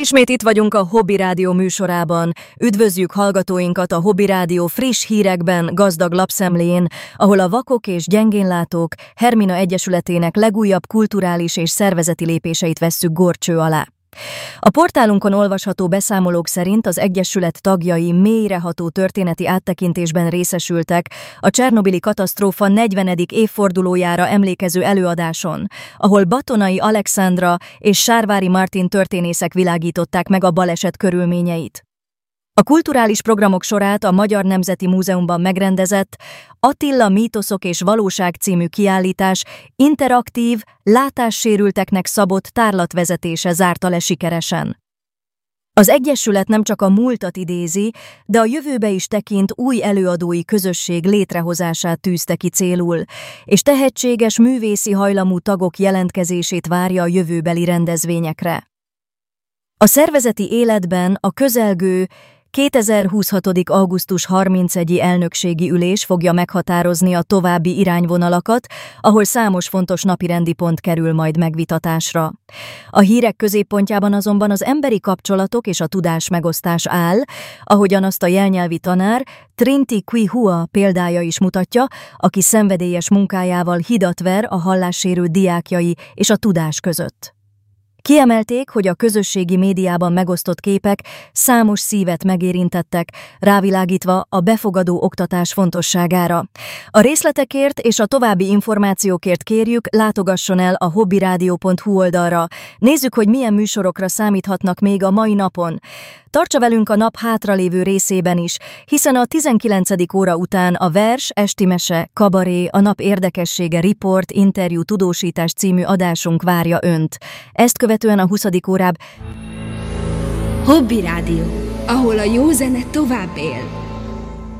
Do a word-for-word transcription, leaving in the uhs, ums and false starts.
Ismét itt vagyunk a Hobby Rádió műsorában. Üdvözljük hallgatóinkat a Hobby Rádió friss hírekben gazdag lapszemléjén, ahol a Vakok és Gyengénlátók Hermina Egyesületének legújabb kulturális és szervezeti lépéseit vesszük górcső alá. A portálunkon olvasható beszámolók szerint az Egyesület tagjai mélyreható történeti áttekintésben részesültek a csernobili katasztrófa negyvenedik évfordulójára emlékező előadáson, ahol Batonai Alexandra és Sárvári Martin történészek világították meg a baleset körülményeit. A kulturális programok sorát a Magyar Nemzeti Múzeumban megrendezett Attila mítoszok és valóság című kiállítás interaktív, látássérülteknek szabott tárlatvezetése zárta le sikeresen. Az Egyesület nem csak a múltat idézi, de a jövőbe is tekint új előadói közösség létrehozását tűzte ki célul, és tehetséges művészi hajlamú tagok jelentkezését várja a jövőbeli rendezvényekre. A szervezeti életben a közelgő kétezer-huszonhat. augusztus harmincegyedikai elnökségi ülés fogja meghatározni a további irányvonalakat, ahol számos fontos napirendi pont kerül majd megvitatásra. A hírek középpontjában azonban az emberi kapcsolatok és a tudás megosztás áll, ahogyan azt a jelnyelvi tanár Trinti Kwihua példája is mutatja, aki szenvedélyes munkájával hidat ver a hallássérült diákjai és a tudás között. Kiemelték, hogy a közösségi médiában megosztott képek számos szívet megérintettek, rávilágítva a befogadó oktatás fontosságára. A részletekért és a további információkért kérjük, látogasson el a hobbyradio pont hu oldalra. Nézzük, hogy milyen műsorokra számíthatnak még a mai napon. Tartsa velünk a nap hátralévő részében is, hiszen a tizenkilencedik óra után a vers, esti mese, kabaré, a nap érdekessége, riport, interjú, tudósítás című adásunk várja önt. Ezt követően a huszadik órában Hobby Rádió, ahol a jó zene tovább él.